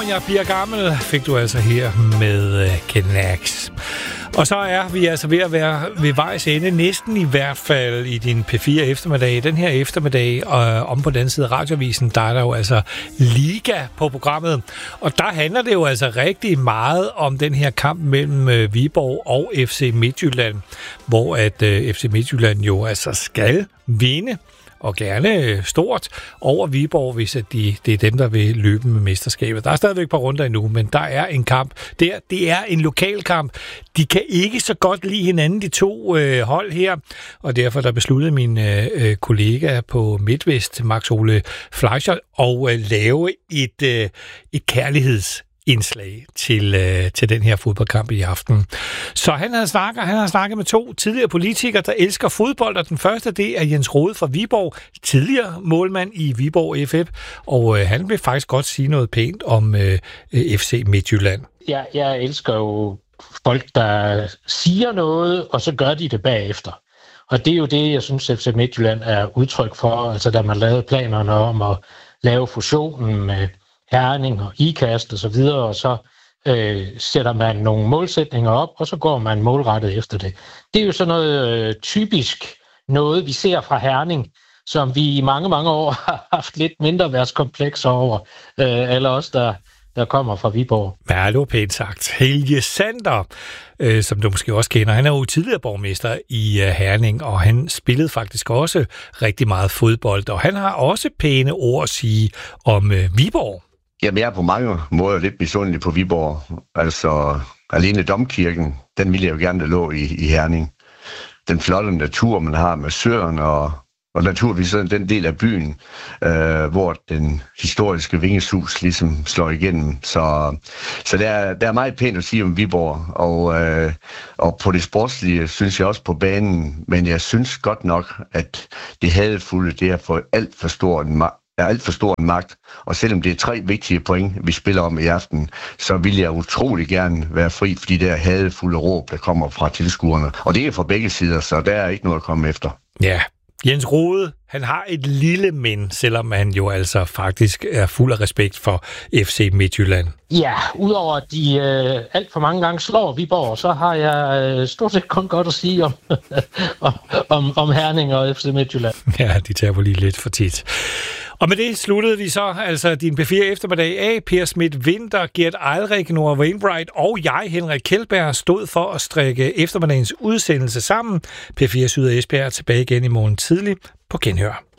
jeg bliver gammel, fik du altså her med Knax. Og så er vi altså ved at være ved vejs ende, næsten i hvert fald i din P4 eftermiddag. Den her eftermiddag, om på den side af Radioavisen, der er der jo altså Liga på programmet. Og der handler det jo altså rigtig meget om den her kamp mellem Viborg og FC Midtjylland, hvor at FC Midtjylland jo altså skal vinde, og gerne stort, over Viborg, hvis at det er dem, der vil løbe med mesterskabet. Der er stadigvæk et par runder endnu, men der er en kamp. Det er en lokal kamp. De kan ikke så godt lide hinanden, de to hold her, og derfor der besluttede min kollega på MidtVest, Max Ole Fleischer, at lave et kærlighedsindslag til den her fodboldkamp i aften. Så han har snakket med to tidligere politikere, der elsker fodbold, og den første, det er Jens Rohde fra Viborg, tidligere målmand i Viborg FF, og han vil faktisk godt sige noget pænt om FC Midtjylland. Jeg elsker jo folk, der siger noget, og så gør de det bagefter. Og det er jo det, jeg synes, FC Midtjylland er udtryk for, altså da man lavede planerne om at lave fusionen med Herning og Ikast og så videre, og så sætter man nogle målsætninger op, og så går man målrettet efter det. Det er jo sådan noget typisk noget, vi ser fra Herning, som vi i mange, mange år har haft lidt mindre værtskomplekser over, eller også der kommer fra Viborg. Ja, det var pænt sagt. Helge Sander, som du måske også kender, han er jo tidligere borgmester i Herning, og han spillede faktisk også rigtig meget fodbold, og han har også pæne ord at sige om Viborg. Jamen, jeg er på mange måder lidt misundelig på Viborg. Altså, alene Domkirken, den ville jeg jo gerne, der lå i Herning. Den flotte natur, man har med søen og naturligvis den del af byen, hvor den historiske Vingeshus ligesom slår igennem. Så der er meget pænt at sige om Viborg, og på det sportslige synes jeg også på banen, men jeg synes godt nok, at det hadefulde, det er for alt for stor en magt, og selvom det er 3 vigtige point, vi spiller om i aften, så vil jeg utrolig gerne være fri for de der hadefulde råb, der kommer fra tilskuerne. Og det er fra begge sider, så der er ikke noget at komme efter. Ja, Jens Rohde, han har et lille men, selvom han jo altså faktisk er fuld af respekt for FC Midtjylland. Ja, udover at de alt for mange gange slår Viborg, så har jeg stort set kun godt at sige om Herning og FC Midtjylland. Ja, de tager lige lidt for tit. Og med det sluttede vi så altså din P4 eftermiddag af. Per Schmidt-Winther, Gert Eilrik, Nora Wainwright og jeg, Henrik Kjeldberg, stod for at strikke eftermiddagens udsendelse sammen. P4 Syd og Esbjerg er tilbage igen i morgen tidlig på genhør.